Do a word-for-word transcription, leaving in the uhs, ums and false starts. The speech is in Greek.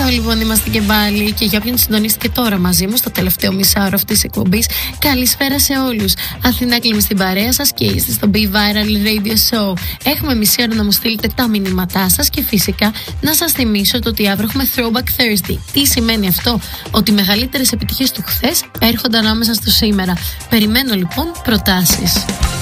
Εδώ λοιπόν είμαστε και πάλι, και για όποιον συντονίστηκε τώρα μαζί μου στο τελευταίο μισάωρο αυτής της εκπομπής, καλησπέρα σε όλους. Αθηνά Κλίμη στην παρέα σας και είστε στο Be Viral Radio Show. Έχουμε μισή ώρα να μου στείλετε τα μηνύματά σας και φυσικά να σας θυμίσω το ότι αύριο έχουμε Throwback Thursday. Τι σημαίνει αυτό? Ότι οι μεγαλύτερες επιτυχίες του χθες έρχονται ανάμεσα στο σήμερα. Περιμένω λοιπόν προτάσεις.